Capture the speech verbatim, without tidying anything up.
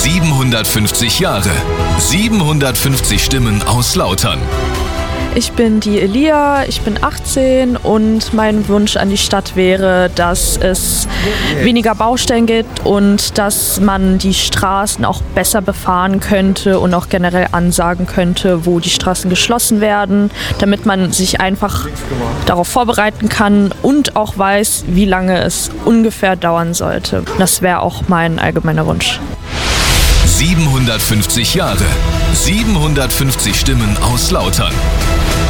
siebenhundertfünfzig Jahre, siebenhundertfünfzig Stimmen aus Lautern. Ich bin die Elia, ich bin achtzehn und mein Wunsch an die Stadt wäre, dass es weniger Baustellen gibt und dass man die Straßen auch besser befahren könnte und auch generell ansagen könnte, wo die Straßen geschlossen werden, damit man sich einfach darauf vorbereiten kann und auch weiß, wie lange es ungefähr dauern sollte. Das wäre auch mein allgemeiner Wunsch. siebenhundertfünfzig Jahre, siebenhundertfünfzig Stimmen aus Lautern.